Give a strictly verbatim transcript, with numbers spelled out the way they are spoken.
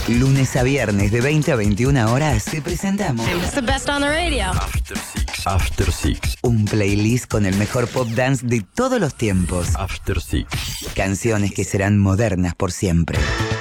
Lunes a viernes de veinte a veintiuna horas te presentamos It's the best on the radio. After Six. After Six. un playlist con el mejor pop dance de todos los tiempos. After Six. Canciones que serán modernas por siempre.